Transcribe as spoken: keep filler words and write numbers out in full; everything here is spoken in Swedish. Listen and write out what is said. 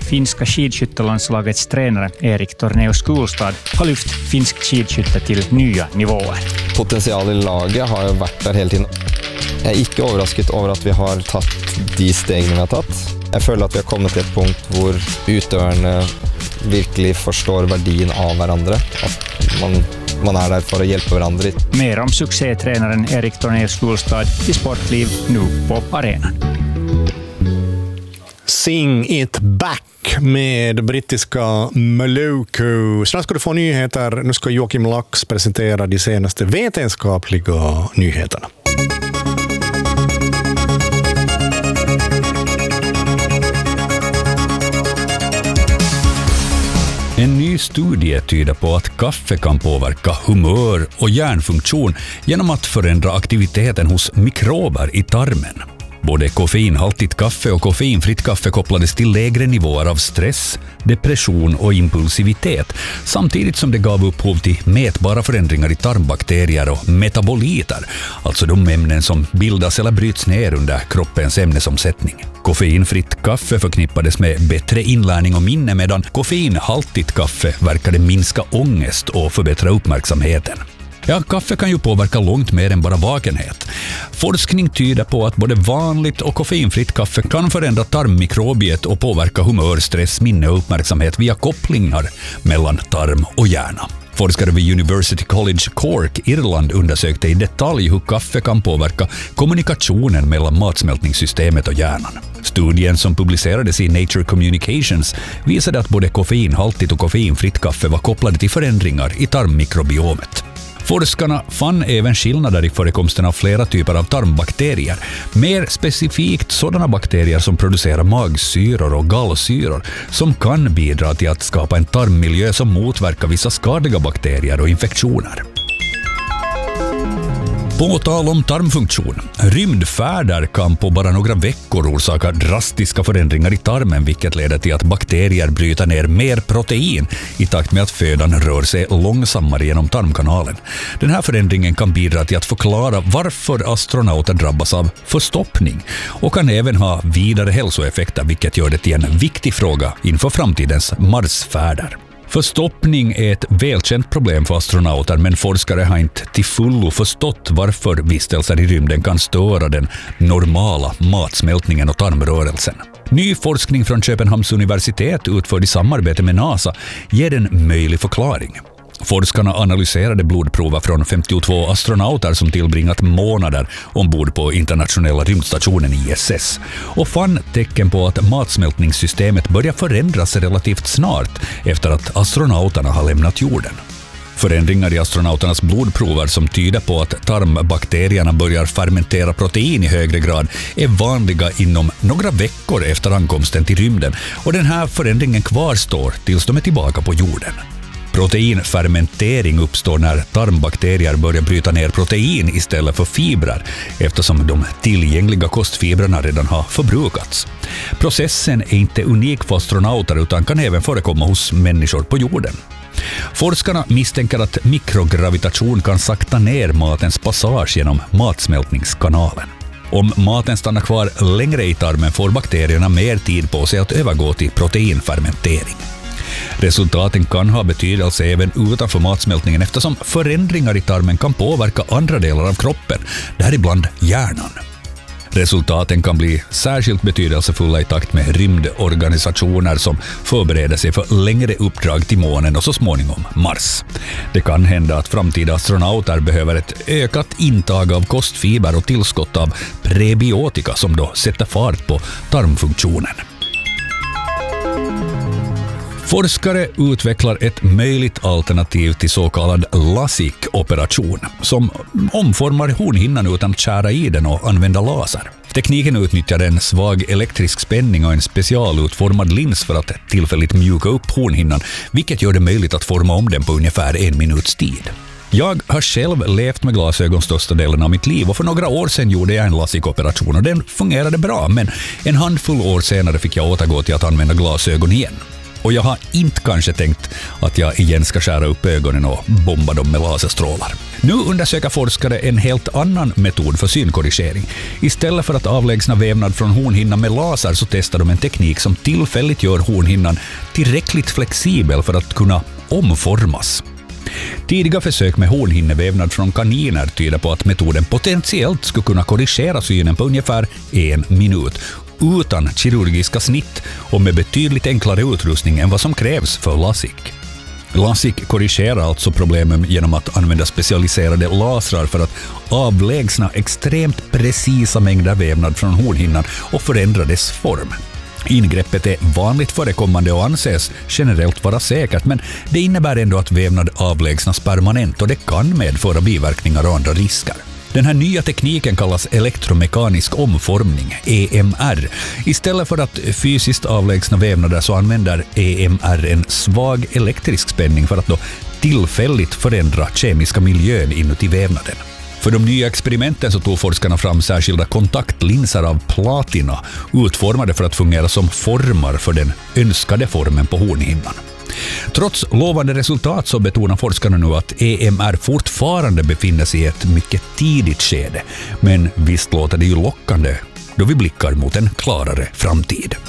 finska skidskyttelandslagets tränare Erik Tornéus Skolstad har lyft finsk skidskytte till nya nivåer. Potential i laget har ju varit där hela tiden. Jag är inte överraskad över att vi har tagit de stegen vi har tagit. Jag känner att vi har kommit till ett punkt där utøvarna verkligen förstår värdet av varandra. Att man, man är där för att hjälpa varandra. Mer om succétränaren Erik Tornéus Skolstad i Sportliv nu på arenan. Sing It Back med brittiska Moloko. Snart ska du få nyheter. Nu ska Joakim Lax presentera de senaste vetenskapliga nyheterna. En ny studie tyder på att kaffe kan påverka humör och hjärnfunktion genom att förändra aktiviteten hos mikrober i tarmen. Både koffeinhaltigt kaffe och koffeinfritt kaffe kopplades till lägre nivåer av stress, depression och impulsivitet, samtidigt som det gav upphov till mätbara förändringar i tarmbakterier och metaboliter, alltså de ämnen som bildas eller bryts ner under kroppens ämnesomsättning. Koffeinfritt kaffe förknippades med bättre inlärning och minne, medan koffeinhaltigt kaffe verkade minska ångest och förbättra uppmärksamheten. Ja, kaffe kan ju påverka långt mer än bara vakenhet. Forskning tyder på att både vanligt och koffeinfritt kaffe kan förändra tarmmikrobiet och påverka humör, stress, minne och uppmärksamhet via kopplingar mellan tarm och hjärna. Forskare vid University College Cork, Irland, undersökte i detalj hur kaffe kan påverka kommunikationen mellan matsmältningssystemet och hjärnan. Studien som publicerades i Nature Communications visade att både koffeinhaltigt och koffeinfritt kaffe var kopplade till förändringar i tarmmikrobiomet. Forskarna fann även skillnader i förekomsten av flera typer av tarmbakterier, mer specifikt sådana bakterier som producerar magsyror och gallsyror, som kan bidra till att skapa en tarmmiljö som motverkar vissa skadliga bakterier och infektioner. På tal om tarmfunktion, rymdfärder kan på bara några veckor orsaka drastiska förändringar i tarmen, vilket leder till att bakterier bryter ner mer protein i takt med att födan rör sig långsammare genom tarmkanalen. Den här förändringen kan bidra till att förklara varför astronauter drabbas av förstoppning och kan även ha vidare hälsoeffekter, vilket gör det till en viktig fråga inför framtidens Marsfärder. Förstoppning är ett välkänt problem för astronauter, men forskare har inte till fullo förstått varför vistelser i rymden kan störa den normala matsmältningen och tarmrörelsen. Ny forskning från Köpenhamns universitet utförd i samarbete med NASA ger en möjlig förklaring. Forskarna analyserade blodprover från femtiotvå astronauter som tillbringat månader ombord på internationella rymdstationen I S S och fann tecken på att matsmältningssystemet börjar förändras relativt snart efter att astronauterna har lämnat jorden. Förändringar i astronauternas blodprover som tyder på att tarmbakterierna börjar fermentera protein i högre grad är vanliga inom några veckor efter ankomsten till rymden, och den här förändringen kvarstår tills de är tillbaka på jorden. Proteinfermentering uppstår när tarmbakterier börjar bryta ner protein istället för fibrer, eftersom de tillgängliga kostfibrerna redan har förbrukats. Processen är inte unik för astronauter utan kan även förekomma hos människor på jorden. Forskarna misstänker att mikrogravitation kan sakta ner matens passage genom matsmältningskanalen. Om maten stannar kvar längre i tarmen får bakterierna mer tid på sig att övergå till proteinfermentering. Resultaten kan ha betydelse även utanför matsmältningen, eftersom förändringar i tarmen kan påverka andra delar av kroppen, däribland hjärnan. Resultaten kan bli särskilt betydelsefulla i takt med rymdorganisationer som förbereder sig för längre uppdrag till månen och så småningom Mars. Det kan hända att framtida astronauter behöver ett ökat intag av kostfiber och tillskott av prebiotika som då sätter fart på tarmfunktionen. Forskare utvecklar ett möjligt alternativ till så kallad LASIK-operation som omformar hornhinnan utan att skära i den och använda laser. Tekniken utnyttjar en svag elektrisk spänning och en specialutformad lins för att tillfälligt mjuka upp hornhinnan, vilket gör det möjligt att forma om den på ungefär en minuts tid. Jag har själv levt med glasögon största delen av mitt liv och för några år sedan gjorde jag en LASIK-operation och den fungerade bra, men en handfull år senare fick jag återgå till att använda glasögon igen. Och jag har inte kanske tänkt att jag igen ska skära upp ögonen och bomba dem med laserstrålar. Nu undersöker forskare en helt annan metod för synkorrigering. Istället för att avlägsna vävnad från hornhinnan med laser så testar de en teknik som tillfälligt gör hornhinnan tillräckligt flexibel för att kunna omformas. Tidiga försök med hornhinnevävnad från kaniner tyder på att metoden potentiellt skulle kunna korrigera synen på ungefär en minut utan kirurgiska snitt och med betydligt enklare utrustning än vad som krävs för LASIK. LASIK korrigerar alltså problemen genom att använda specialiserade lasrar för att avlägsna extremt precisa mängder vävnad från hornhinnan och förändra dess form. Ingreppet är vanligt förekommande och anses generellt vara säkert, men det innebär ändå att vävnad avlägsnas permanent och det kan medföra biverkningar och andra risker. Den här nya tekniken kallas elektromekanisk omformning, E M R. Istället för att fysiskt avlägsna vävnader så använder E M R en svag elektrisk spänning för att då tillfälligt förändra kemiska miljön inuti vävnaden. För de nya experimenten så tog forskarna fram särskilda kontaktlinser av platina utformade för att fungera som formar för den önskade formen på hornhinnan. Trots lovande resultat så betonar forskarna nu att E M R fortfarande befinner sig i ett mycket tidigt skede. Men visst låter det ju lockande då vi blickar mot en klarare framtid.